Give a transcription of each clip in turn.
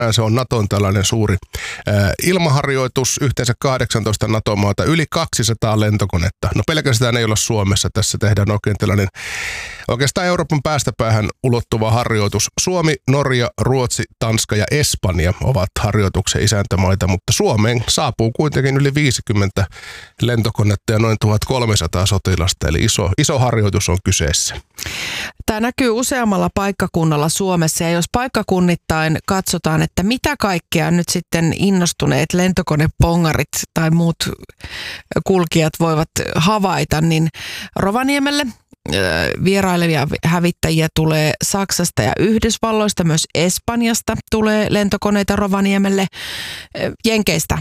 Se on Naton tällainen suuri ilmaharjoitus, yhteensä 18 NATO-maata, yli 200 lentokonetta. No pelkästään ei olla Suomessa, tässä tehdään oikeastaan Euroopan päästä päähän ulottuva harjoitus. Suomi, Norja, Ruotsi, Tanska ja Espanja ovat harjoituksen isäntämaita, mutta Suomeen saapuu kuitenkin yli 50 lentokonetta ja noin 1300 sotilasta, eli iso harjoitus on kyseessä. Tämä näkyy useammalla paikkakunnalla Suomessa, ja jos paikkakunnittain katsotaan, että mitä kaikkea nyt sitten innostuneet lentokonepongarit tai muut kulkijat voivat havaita, niin Rovaniemelle vierailevia hävittäjiä tulee Saksasta ja Yhdysvalloista, myös Espanjasta tulee lentokoneita Rovaniemelle, Jenkeistä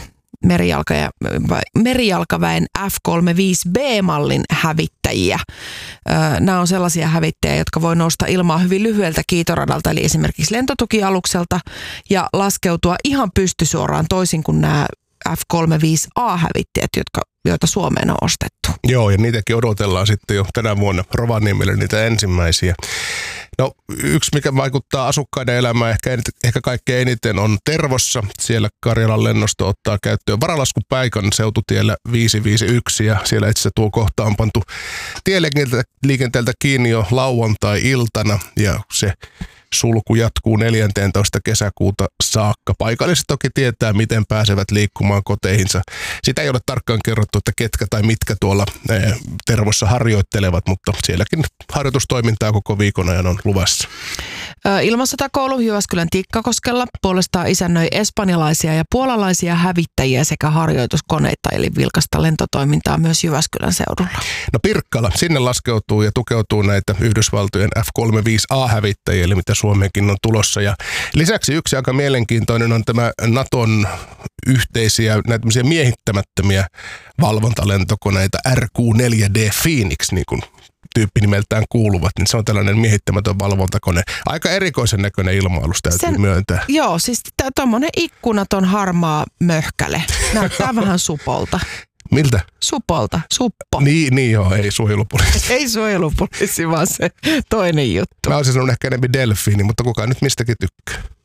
merijalkaväen F-35B-mallin hävittäjiä. Nämä on sellaisia hävittäjiä, jotka voi nousta ilmaan hyvin lyhyeltä kiitoradalta, eli esimerkiksi lentotukialukselta, ja laskeutua ihan pystysuoraan toisin kuin nämä F-35A-hävittäjät, joita Suomeen on ostettu. Joo, ja niitäkin odotellaan sitten jo tänä vuonna Rovaniemelle niitä ensimmäisiä. No yksi, mikä vaikuttaa asukkaiden elämään ehkä kaikkein eniten on Tervossa. Siellä Karjalan lennosto ottaa käyttöön varalaskupaikan seututiellä 551 ja siellä itse asiassa tuo kohta on pantu tieliikenteeltä kiinni jo lauantai-iltana ja se sulku jatkuu 14. kesäkuuta saakka. Paikalliset toki tietää, miten pääsevät liikkumaan koteihinsa. Sitä ei ole tarkkaan kerrottu, että ketkä tai mitkä tuolla Tervossa harjoittelevat, mutta sielläkin harjoitustoimintaa koko viikon ajan on luvassa. Ilmasotakoulu Jyväskylän Tikkakoskella puolestaan isännöi espanjalaisia ja puolalaisia hävittäjiä sekä harjoituskoneita, eli vilkasta lentotoimintaa myös Jyväskylän seudulla. No Pirkkala, sinne laskeutuu ja tukeutuu näitä Yhdysvaltojen F-35A-hävittäjiä, eli mitä Suomeenkin on tulossa. Ja lisäksi yksi aika mielenkiintoinen on tämä Naton yhteisiä, näitä miehittämättömiä valvontalentokoneita RQ-4D Phoenix, niin kuin tyyppinimeltään kuuluvat, niin se on tällainen miehittämätön valvontakone. Aika erikoisen näköinen ilmailus täytyy myöntää. Joo, siis tuommoinen ikkunaton harmaa möhkäle. Näyttää vähän supolta. Miltä? Supolta, suppo. Niin joo, ei suojelupoliisi. Ei suojelupoliisi, vaan se toinen juttu. Mä olisin sanonut ehkä enemmän delfiini, mutta kukaan nyt mistäkin tykkää.